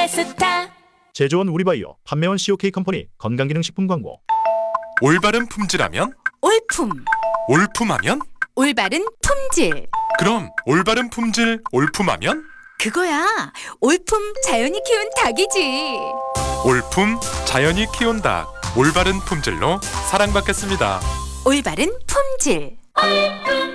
헬레스타. 제조원 우리바이오, 판매원 COK 컴퍼니 건강기능식품 광고. 올바른 품질하면? 올품. 올품하면? 올바른 품질. 그럼 올바른 품질 올품하면? 그거야. 올품 자연이 키운 닭이지. 올품 자연이 키운 닭 올바른 품질로 사랑받겠습니다. 올바른 품질.